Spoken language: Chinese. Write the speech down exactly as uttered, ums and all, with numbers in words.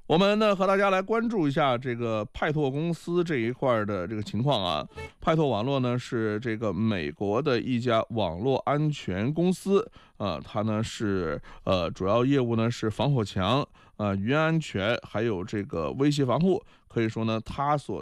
我们呢和大家来关注一下这个派拓公司这一块的这个情况啊。派拓网络呢是这个美国的一家网络安全公司，呃，它呢是呃主要业务呢是防火墙、呃云安全，还有这个威胁防护。可以说呢，它所